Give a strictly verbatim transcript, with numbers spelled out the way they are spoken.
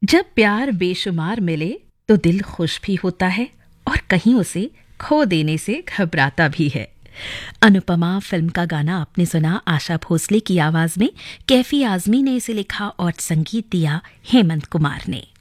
जब प्यार बेशुमार मिले तो दिल खुश भी होता है और कहीं उसे खो देने से घबराता भी है। अनुपमा फिल्म का गाना आपने सुना आशा भोसले की आवाज में। कैफी आजमी ने इसे लिखा और संगीत दिया हेमंत कुमार ने।